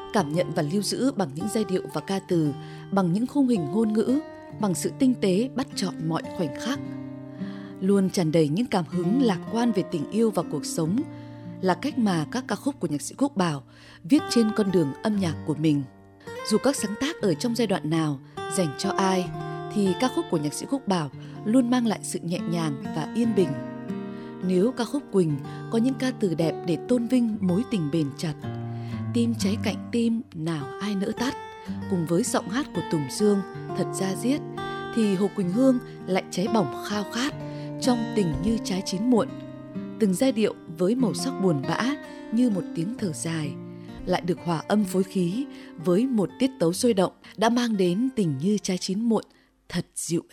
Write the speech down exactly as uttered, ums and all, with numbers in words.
cảm nhận và lưu giữ bằng những giai điệu và ca từ, bằng những khung hình ngôn ngữ, bằng sự tinh tế bắt chọn mọi khoảnh khắc. Luôn tràn đầy những cảm hứng lạc quan về tình yêu và cuộc sống, là cách mà các ca khúc của nhạc sĩ Quốc Bảo viết trên con đường âm nhạc của mình. Dù các sáng tác ở trong giai đoạn nào, dành cho ai, thì ca khúc của nhạc sĩ Quốc Bảo luôn mang lại sự nhẹ nhàng và yên bình. Nếu ca khúc Quỳnh có những ca từ đẹp để tôn vinh mối tình bền chặt, tim cháy cạnh tim nào ai nỡ tắt, cùng với giọng hát của Tùng Dương thật da diết, thì Hồ Quỳnh Hương lại cháy bỏng khao khát trong Tình Như Trái Chín Muộn. Từng giai điệu với màu sắc buồn bã như một tiếng thở dài, lại được hòa âm phối khí với một tiết tấu sôi động đã mang đến Tình Như Trái Chín Muộn thật dịu